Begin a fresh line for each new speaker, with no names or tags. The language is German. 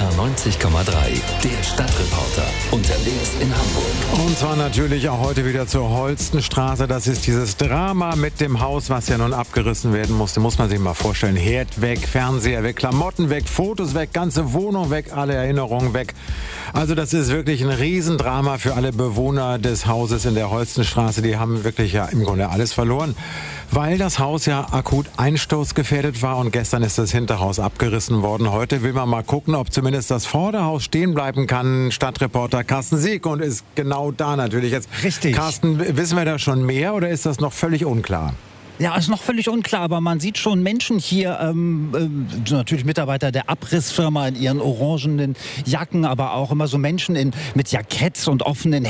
90,3, der Stadtreporter, unterwegs in Hamburg.
Und zwar natürlich auch heute wieder zur Holstenstraße. Das ist dieses Drama mit dem Haus, was ja nun abgerissen werden musste. Muss man sich mal vorstellen. Herd weg, Fernseher weg, Klamotten weg, Fotos weg, ganze Wohnung weg, alle Erinnerungen weg. Also das ist wirklich ein Riesendrama für alle Bewohner des Hauses in der Holstenstraße. Die haben wirklich ja im Grunde alles verloren, weil das Haus ja akut einsturzgefährdet war und gestern ist das Hinterhaus abgerissen worden. Heute will man mal gucken, ob zumindest das Vorderhaus stehen bleiben kann. Stadtreporter Carsten Siegmund ist genau da natürlich jetzt.
Richtig.
Carsten, wissen wir da schon mehr oder ist das noch völlig unklar?
Ja, ist noch völlig unklar, aber man sieht schon Menschen hier, natürlich Mitarbeiter der Abrissfirma in ihren orangenen Jacken, aber auch immer so Menschen mit Jacketts und offenen